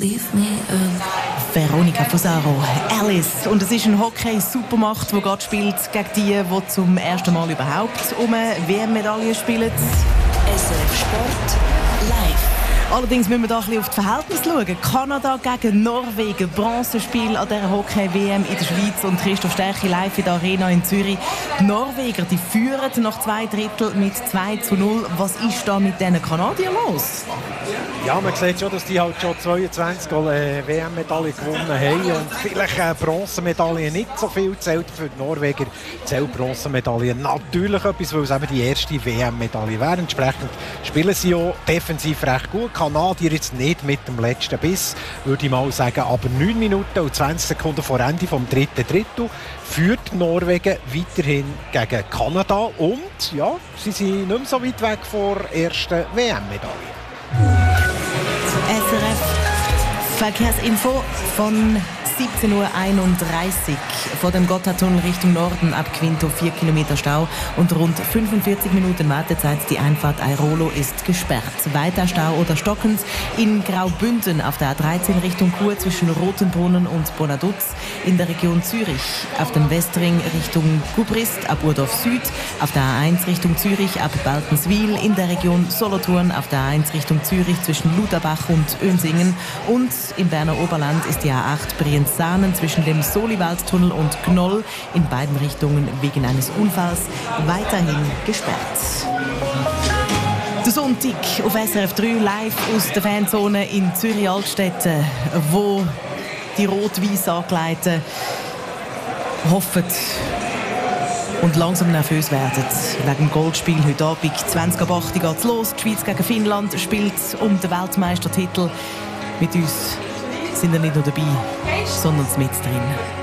leave me alone. Veronica Fusaro, Alice. Und es ist eine Hockey-Supermacht, die gerade spielt gegen die, die zum ersten Mal überhaupt um eine WM-Medaille spielen. SRF Sport live. Allerdings müssen wir da ein bisschen auf die Verhältnisse schauen. Kanada gegen Norwegen, Bronzespiel an dieser Hockey-WM in der Schweiz und Christoph Stärchi live in der Arena in Zürich. Die Norweger, die führen nach 2 Drittel mit 2:0. Was ist da mit diesen Kanadiern los? Ja, man sieht schon, dass die halt schon 22 WM-Medaillen gewonnen haben und vielleicht Bronzemedaillen nicht so viel zählt. Für die Norweger zählt Bronzemedaillen natürlich etwas, weil es eben die erste WM-Medaille wäre. Entsprechend spielen sie auch defensiv recht gut. Kanadier jetzt nicht mit dem letzten Biss, würde ich mal sagen. Aber 9 Minuten und 20 Sekunden vor Ende vom dritten Drittel führt Norwegen weiterhin gegen Kanada. Und ja, sie sind nicht mehr so weit weg vor der ersten WM-Medaille. SRF Verkehrsinfo von 17:31 Uhr. Vor dem Gotthardtunnel Richtung Norden ab Quinto 4 Kilometer Stau und rund 45 Minuten Wartezeit. Die Einfahrt Airolo ist gesperrt. Weiter Stau oder Stockens in Graubünden auf der A13 Richtung Chur zwischen Rotenbrunnen und Bonaduz in der Region Zürich. Auf dem Westring Richtung Gubrist ab Urdorf Süd. Auf der A1 Richtung Zürich ab Baltenswil in der Region Solothurn. Auf der A1 Richtung Zürich zwischen Luderbach und Önsingen. Und im Berner Oberland ist die A8 Brienz-Saanen zwischen dem Soliwaldtunnel und Gnoll in beiden Richtungen wegen eines Unfalls weiterhin gesperrt. Der Sonntag auf SRF 3 live aus der Fanzone in Zürich-Altstetten, wo die rot-weiß Angelegten hoffen und langsam nervös werden. Wegen dem Goldspiel heute Abend 20:08 geht es los. Die Schweiz gegen Finnland spielt um den Weltmeistertitel. Mit uns sind wir nicht nur dabei, sondern mit drin.